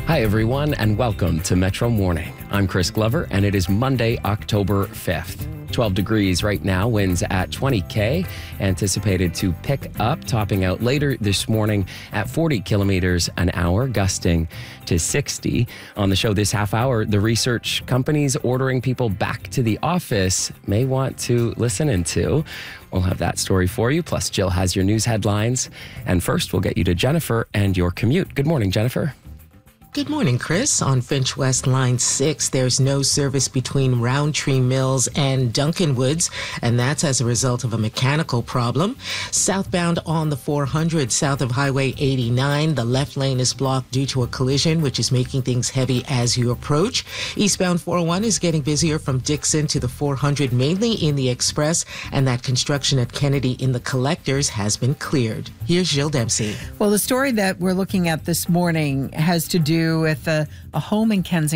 Hi, everyone, and welcome to Metro Morning. I'm Chris Glover, and it is Monday, October 5th. 12 degrees right now, winds at 20 anticipated to pick up, topping out later this morning at 40 kilometers an hour, gusting to 60. On the show this half hour, the research companies ordering people back to the office may want to listen into. We'll have that story for you, plus Jill has your news headlines. And first, we'll get you to Jennifer and your commute. Good morning, Jennifer. Good morning, Chris. On Finch West Line 6, there's no service between Roundtree Mills and Duncan Woods, and that's as a result of a mechanical problem. Southbound on the 400, south of Highway 89, the left lane is blocked due to a collision, which is making things heavy as you approach. Eastbound 401 is getting busier from Dixon to the 400, mainly in the Express, and that construction at Kennedy in the Collectors has been cleared. Here's Jill Dempsey. Well, the story that we're looking at this morning has to do with a home in Kensington